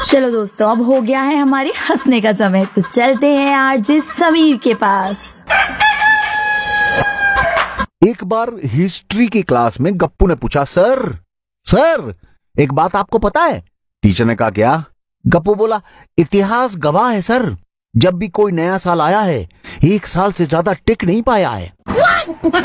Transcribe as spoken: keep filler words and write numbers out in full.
चलो दोस्तों, अब हो गया है हमारे हंसने का समय, तो चलते हैं आरजे समीर के पास। एक बार हिस्ट्री की क्लास में गप्पू ने पूछा, सर सर एक बात आपको पता है? टीचर ने कहा, क्या? गप्पू बोला, इतिहास गवाह है सर, जब भी कोई नया साल आया है एक साल से ज्यादा टिक नहीं पाया है।